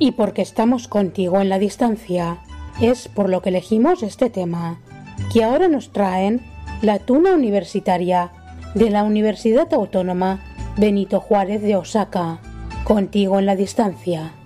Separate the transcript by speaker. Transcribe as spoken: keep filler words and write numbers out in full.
Speaker 1: Y porque estamos contigo en la distancia, es por lo que elegimos este tema, que ahora nos traen la tuna universitaria de la Universidad Autónoma Benito Juárez de Osaka, contigo en la distancia.